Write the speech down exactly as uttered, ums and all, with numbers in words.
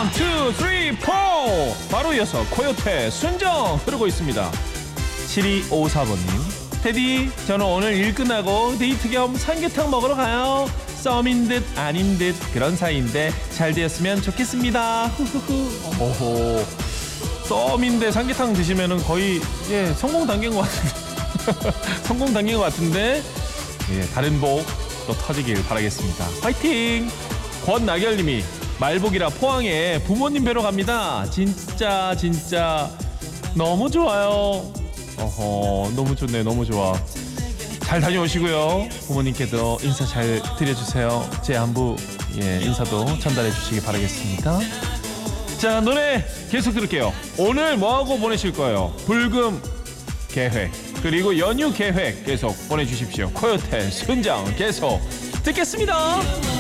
원, 투, 쓰리, 포. 바로 이어서 코요태 순정 흐르고 있습니다. 칠이오사 번님. 테디, 저는 오늘 일 끝나고 데이트 겸 삼계탕 먹으러 가요. 썸인 듯 아닌 듯 그런 사이인데 잘 되었으면 좋겠습니다. 후후후. 오호. 썸인데 삼계탕 드시면은 거의 예 성공 단계인 것 같은데 성공 단계인 것 같은데 예 다른 복 또 터지길 바라겠습니다. 화이팅! 권나결님이 말복이라 포항에 부모님 뵈러 갑니다. 진짜 진짜 너무 좋아요. 어허 너무 좋네 너무 좋아. 잘 다녀오시고요. 부모님께도 인사 잘 드려주세요. 제 안부 예 인사도 전달해 주시기 바라겠습니다. 자 노래 계속 들을게요. 오늘 뭐하고 보내실 거예요? 불금 계획 그리고 연휴 계획 계속 보내주십시오. 코요태 순정 계속 듣겠습니다.